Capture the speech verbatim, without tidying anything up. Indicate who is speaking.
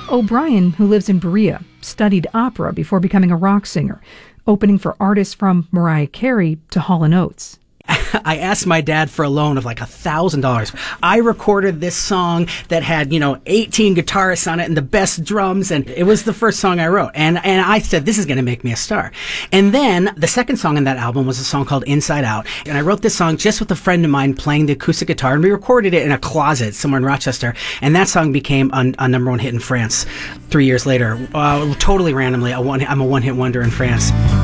Speaker 1: O'Brien, who lives in Berea, studied opera before becoming a rock singer, opening for artists from Mariah Carey to Hall and Oates.
Speaker 2: I asked my dad for a loan of like a thousand dollars. I recorded this song that had, you know, eighteen guitarists on it and the best drums, and it was the first song I wrote. And and I said, this is going to make me a star. And then the second song on that album was a song called Inside Out. And I wrote this song just with a friend of mine playing the acoustic guitar, and we recorded it in a closet somewhere in Rochester. And that song became a, a number one hit in France three years later. Uh, totally randomly, a one, I'm a one-hit wonder in France.